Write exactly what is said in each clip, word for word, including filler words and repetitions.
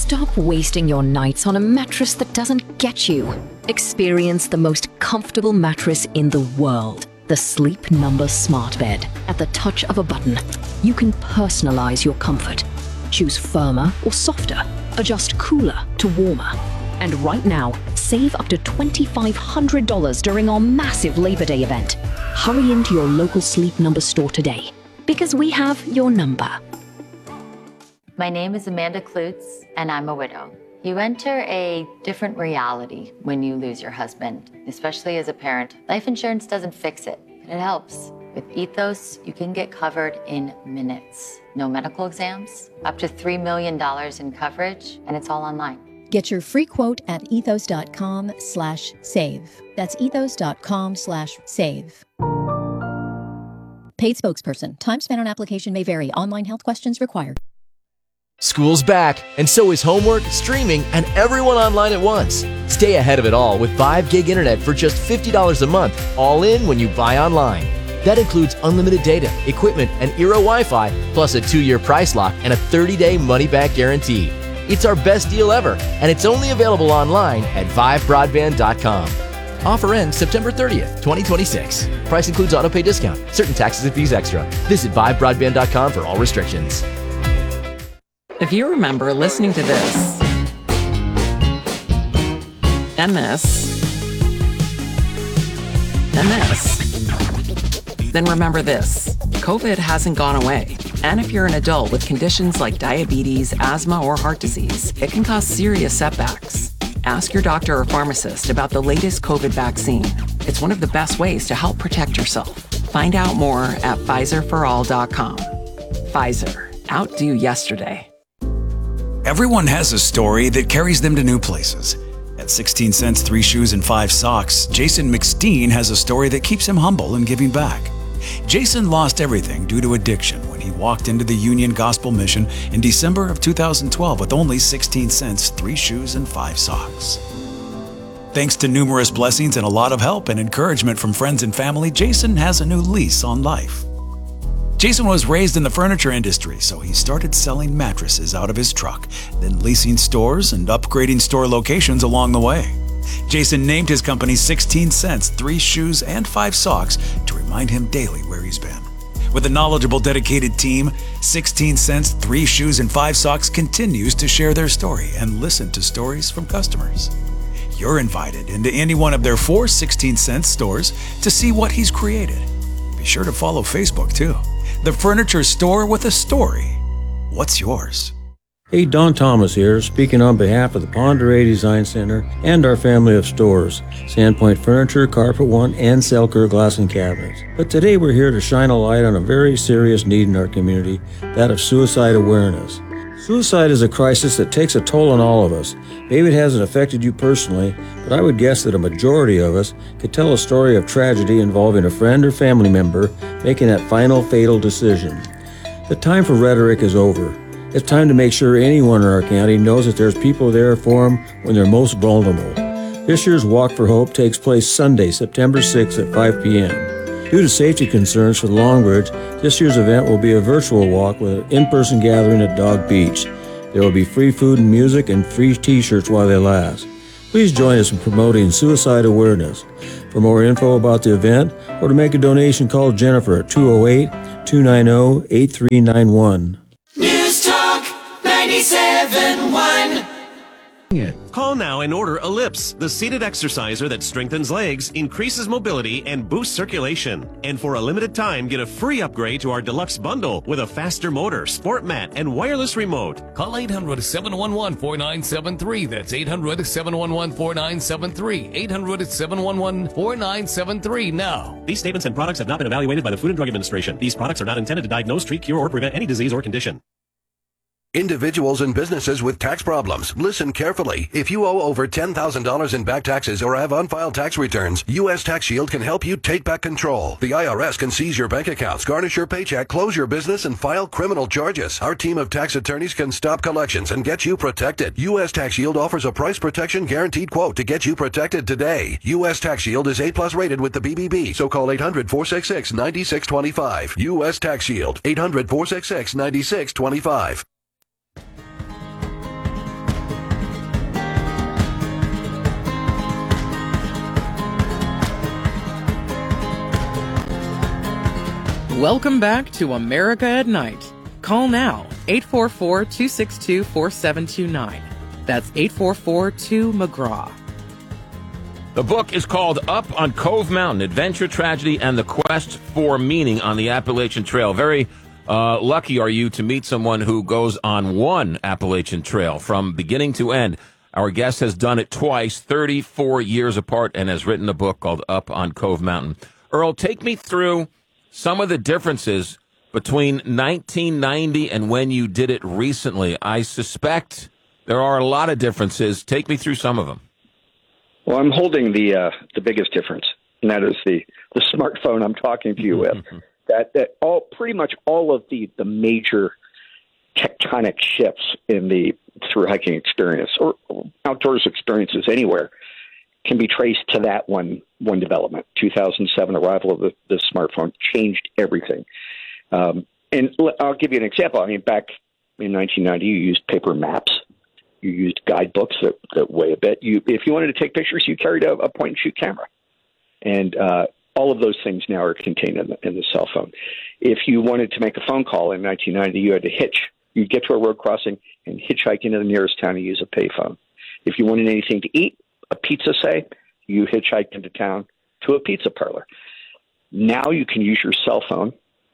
Stop wasting your nights on a mattress that doesn't get you. Experience the most comfortable mattress in the world. The Sleep Number Smart Bed. At the touch of a button, you can personalize your comfort. Choose firmer or softer. Adjust cooler to warmer. And right now, save up to two thousand five hundred dollars during our massive Labor Day event. Hurry into your local Sleep Number store today, because we have your number. My name is Amanda Klutz, and I'm a widow. You enter a different reality when you lose your husband, especially as a parent. Life insurance doesn't fix it, but it helps. With Ethos, you can get covered in minutes. No medical exams, up to three million dollars in coverage, and it's all online. Get your free quote at ethos.com slash save. That's ethos.com slash save. Paid spokesperson. Time spent on application may vary. Online health questions required. School's back, and so is homework, streaming, and everyone online at once. Stay ahead of it all with five gig internet for just fifty dollars a month, all in when you buy online. That includes unlimited data, equipment, and Eero Wi-Fi, plus a two-year price lock and a thirty-day money-back guarantee. It's our best deal ever, and it's only available online at vive broadband dot com. Offer ends September thirtieth, twenty twenty-six. Price includes autopay discount, certain taxes and fees extra. Visit vive broadband dot com for all restrictions. If you remember listening to this, and this, and this, then remember this. COVID hasn't gone away. And if you're an adult with conditions like diabetes, asthma, or heart disease, it can cause serious setbacks. Ask your doctor or pharmacist about the latest COVID vaccine. It's one of the best ways to help protect yourself. Find out more at Pfizer for all dot com. Pfizer. Outdo yesterday. Everyone has a story that carries them to new places. At sixteen cents, three shoes, and five socks, Jason McSteen has a story that keeps him humble and giving back. Jason lost everything due to addiction when he walked into the Union Gospel Mission in December of two thousand twelve with only sixteen cents, three shoes, and five socks. Thanks to numerous blessings and a lot of help and encouragement from friends and family, Jason has a new lease on life. Jason was raised in the furniture industry, so he started selling mattresses out of his truck, then leasing stores and upgrading store locations along the way. Jason named his company sixteen cents, three shoes, and five socks to remind him daily where he's been. With a knowledgeable, dedicated team, sixteen cents, three shoes, and five socks continues to share their story and listen to stories from customers. You're invited into any one of their four sixteen cent stores to see what he's created. Be sure to follow Facebook, too. The Furniture Store with a Story. What's yours? Hey, Don Thomas here, speaking on behalf of the Ponderay Design Center and our family of stores, Sandpoint Furniture, Carpet One, and Selker Glass and Cabinets. But today we're here to shine a light on a very serious need in our community, that of suicide awareness. Suicide is a crisis that takes a toll on all of us. Maybe it hasn't affected you personally, but I would guess that a majority of us could tell a story of tragedy involving a friend or family member making that final fatal decision. The time for rhetoric is over. It's time to make sure anyone in our county knows that there's people there for them when they're most vulnerable. This year's Walk for Hope takes place Sunday, September sixth at five p.m. Due to safety concerns for the Longbridge, this year's event will be a virtual walk with an in-person gathering at Dog Beach. There will be free food and music and free t-shirts while they last. Please join us in promoting suicide awareness. For more info about the event or to make a donation, call Jennifer at two oh eight, two nine oh, eight three nine one. News Talk ninety-seven point one. Call now and order Ellipse, the seated exerciser that strengthens legs, increases mobility, and boosts circulation. And for a limited time, get a free upgrade to our deluxe bundle with a faster motor, sport mat, and wireless remote. Call eight hundred, seven one one, four nine seven three. That's eight hundred, seven one one, four nine seven three. eight hundred, seven one one, four nine seven three now. These statements and products have not been evaluated by the Food and Drug Administration. These products are not intended to diagnose, treat, cure, or prevent any disease or condition. Individuals and businesses with tax problems, listen carefully. If you owe over ten thousand dollars in back taxes or have unfiled tax returns, U S Tax Shield can help you take back control. The I R S can seize your bank accounts, garnish your paycheck, close your business, and file criminal charges. Our team of tax attorneys can stop collections and get you protected. U S Tax Shield offers a price protection guaranteed quote to get you protected today. U S Tax Shield is A plus rated with the B B B, so call eight hundred, four six six, nine six two five. U S Tax Shield, eight hundred, four six six, nine six two five. Welcome back to America at Night. Call now, eight four four, two six two, four seven two nine. That's eight four four, two, McGraw. The book is called Up on Cove Mountain, Adventure, Tragedy, and the Quest for Meaning on the Appalachian Trail. Very uh, lucky are you to meet someone who goes on one Appalachian Trail from beginning to end. Our guest has done it twice, thirty-four years apart, and has written a book called Up on Cove Mountain. Earl, take me through some of the differences between nineteen ninety and when you did it recently. I suspect there are a lot of differences. Take me through some of them. Well, I'm holding the uh, the biggest difference, and that is the, the smartphone I'm talking to you with. that that all pretty much all of the, the major tectonic shifts in the through hiking experience or outdoors experiences anywhere can be traced to that one one development. two thousand seven arrival of the, the smartphone changed everything. Um, and I'll give you an example. I mean, back in nineteen ninety, you used paper maps. You used guidebooks that, that weigh a bit. You, if you wanted to take pictures, you carried a, a point-and-shoot camera. And uh, all of those things now are contained in the, in the cell phone. If you wanted to make a phone call in nineteen ninety, you had to hitch. You'd get to a road crossing and hitchhike into the nearest town and use a payphone. If you wanted anything to eat, a pizza, say, you hitchhiked into town to a pizza parlor. Now you can use your cell phone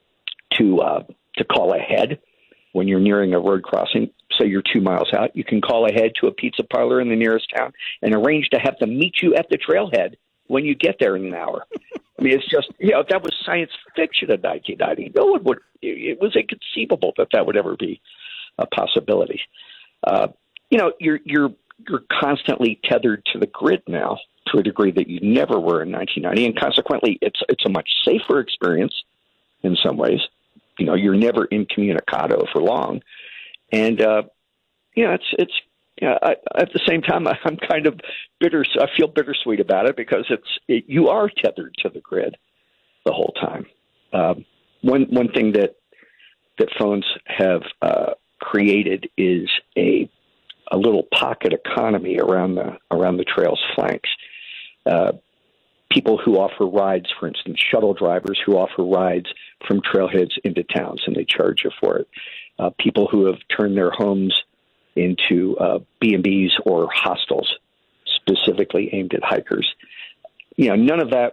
to uh, to call ahead when you're nearing a road crossing. Say you're two miles out, you can call ahead to a pizza parlor in the nearest town and arrange to have them meet you at the trailhead when you get there in an hour. I mean, it's just, you know, that was science fiction in nineteen ninety. No one would, it was inconceivable that that would ever be a possibility. Uh, you know, you're, you're, you're constantly tethered to the grid now to a degree that you never were in nineteen ninety. And consequently, it's, it's a much safer experience in some ways. You know, you're never incommunicado for long. And, uh, you know, it's, it's, you know, I, at the same time, I, I'm kind of bitter. I feel bittersweet about it because it's, it, you are tethered to the grid the whole time. Um, one, one thing that, that phones have, uh, created is a, a little pocket economy around the, around the trail's flanks. Uh, people who offer rides, for instance, shuttle drivers who offer rides from trailheads into towns, and they charge you for it. Uh, people who have turned their homes into uh, B and B's or hostels specifically aimed at hikers. You know, none of that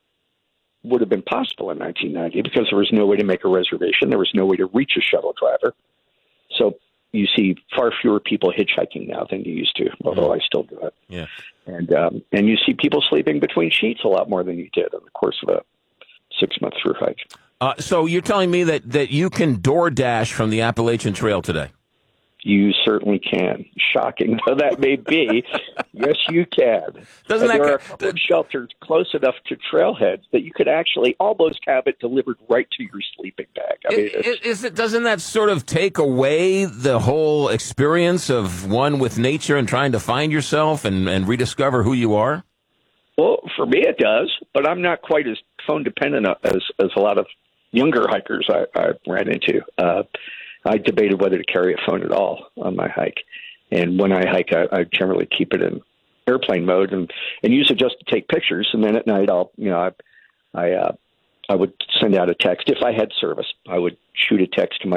would have been possible in nineteen ninety because there was no way to make a reservation. There was no way to reach a shuttle driver. So you see far fewer people hitchhiking now than you used to, although I still do it. Yeah. And um, and you see people sleeping between sheets a lot more than you did in the course of a six-month through hike. Uh, so you're telling me that, that you can DoorDash from the Appalachian Trail today? You certainly can. Shocking though that may be, yes, you can. Doesn't that there ca- are a couple of shelters close enough to trailheads that you could actually almost have it delivered right to your sleeping bag. I mean, is, is it? Doesn't that sort of take away the whole experience of one with nature and trying to find yourself and, and rediscover who you are? Well, for me it does, but I'm not quite as phone dependent as as a lot of younger hikers I, I ran into. Uh, I debated whether to carry a phone at all on my hike. And when I hike, I, I generally keep it in airplane mode and, and use it just to take pictures. And then at night, I'll, you know, I, I, uh, I would send out a text. If I had service, I would shoot a text to my